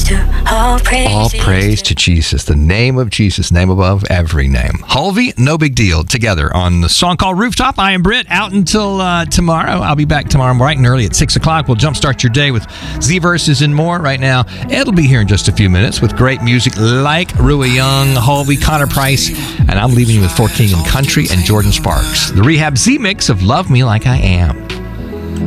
All praise to Jesus, the name of Jesus, name above every name. Halvey, No Big Deal, together on the song called Rooftop. I am Britt, out until tomorrow. I'll be back tomorrow bright and early at 6 o'clock. We'll jumpstart your day with Z-Verses and more. Right now, Ed'll be here in just a few minutes with great music like Rui Young, Halvey, Connor Price, and I'm leaving you with Fort King and Country and Jordan Sparks. The Rehab Z-Mix of Love Me Like I Am.